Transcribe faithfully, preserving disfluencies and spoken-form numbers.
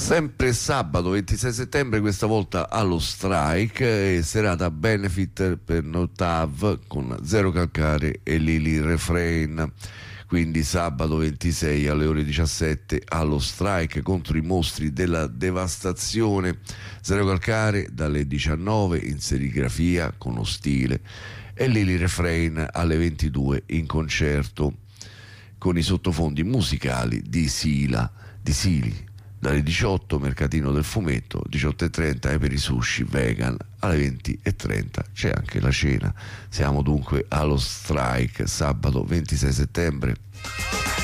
Sempre sabato ventisei settembre, questa volta allo Strike, e serata benefit per Notav con Zero Calcare e Lily Refrain. Quindi sabato ventisei alle ore diciassette allo Strike contro i mostri della devastazione. Zero Calcare dalle diciannove in serigrafia con Ostile e Lily Refrain alle ventidue in concerto con i sottofondi musicali di Sila, di Sili. Dalle diciotto mercatino del fumetto, diciotto e trenta e per i sushi vegan, alle venti e trenta c'è anche la cena. Siamo dunque allo Strike sabato ventisei settembre.